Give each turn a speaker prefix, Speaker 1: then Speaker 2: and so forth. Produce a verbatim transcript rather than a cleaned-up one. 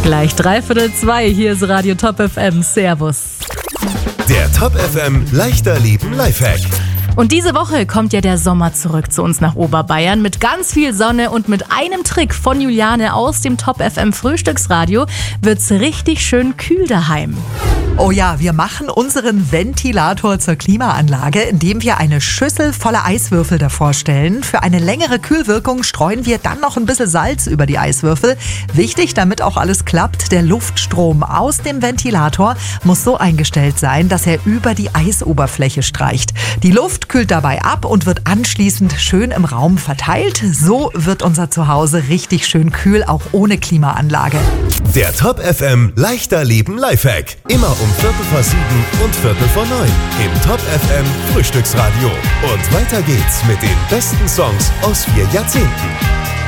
Speaker 1: Gleich dreiviertel zwei, hier ist Radio Top F M. Servus.
Speaker 2: Der Top F M Leichter Leben Lifehack.
Speaker 1: Und diese Woche kommt ja der Sommer zurück zu uns nach Oberbayern mit ganz viel Sonne und mit einem Trick von Juliane aus dem Top F M Frühstücksradio wird's richtig schön kühl daheim.
Speaker 3: Oh ja, wir machen unseren Ventilator zur Klimaanlage, indem wir eine Schüssel voller Eiswürfel davor stellen. Für eine längere Kühlwirkung streuen wir dann noch ein bisschen Salz über die Eiswürfel. Wichtig, damit auch alles klappt, der Luftstrom aus dem Ventilator muss so eingestellt sein, dass er über die Eisoberfläche streicht. Die Luft kühlt dabei ab und wird anschließend schön im Raum verteilt. So wird unser Zuhause richtig schön kühl, auch ohne Klimaanlage.
Speaker 2: Der Top F M Leichter Leben Lifehack. Immer um Viertel vor sieben und Viertel vor neun im Top F M Frühstücksradio. Und weiter geht's mit den besten Songs aus vier Jahrzehnten.